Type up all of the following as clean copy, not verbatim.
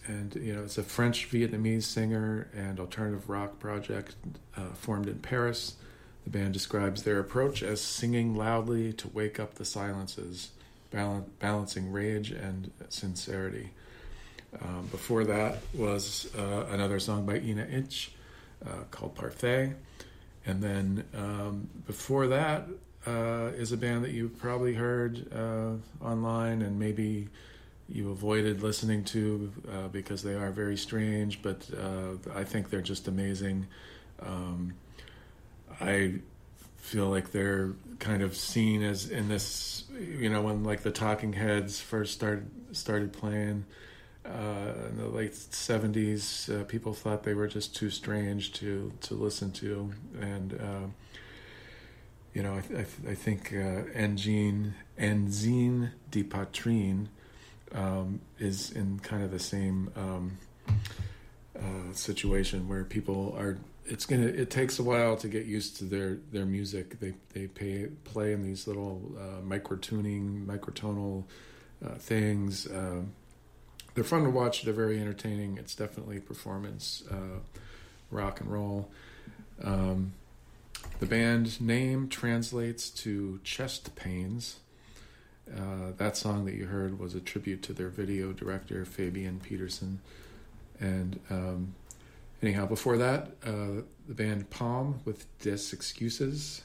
And it's a French Vietnamese singer and alternative rock project formed in Paris. The band describes their approach as singing loudly to wake up the silences, balancing rage and sincerity. Before that was another song by Ina Inch called Parfait. And then before that is a band that you probably heard online and maybe you avoided listening to because they are very strange, but I think they're just amazing. I feel like they're kind of seen as in this, when like the Talking Heads first started playing in the late 70s, people thought they were just too strange to listen to, and I think Enzyme de Patrine is in kind of the same situation where people are. It takes a while to get used to their music. They play in these little microtonal things. They're fun to watch. They're very entertaining. It's definitely performance rock and roll. The band name translates to chest pains. That song that you heard was a tribute to their video director, Fabian Peterson. And anyhow, before that, the band Palm with Des Excuses.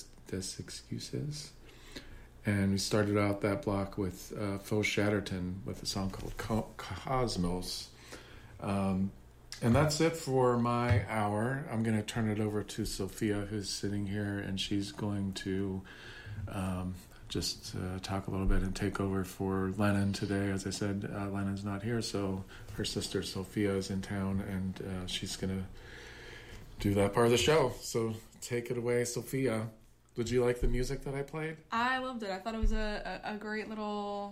And we started out that block with Faux Shatterton with a song called Cosmos. And that's it for my hour. I'm going to turn it over to Sophia, who's sitting here, and she's going to just talk a little bit and take over for Lennon today. As I said, Lennon's not here, so her sister Sophia is in town, and she's going to do that part of the show. So take it away, Sophia. Did you like the music that I played? I loved it. I thought it was a great little...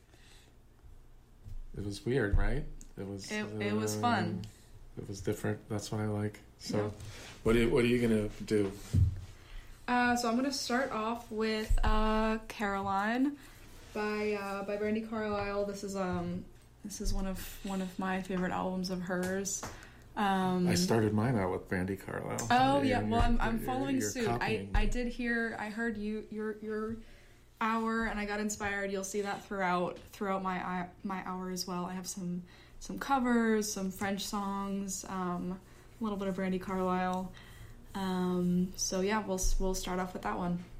It was weird, right? It was fun. It was different. That's what I like. So yeah. What are you going to do? So I'm going to start off with Caroline by Brandi Carlile. This is one of my favorite albums of hers. I started mine out with Brandi Carlile. Oh yeah, well I'm following suit. I heard your hour, and I got inspired. You'll see that throughout my hour as well. I have some covers, some French songs, a little bit of Brandi Carlile. So yeah, we'll start off with that one.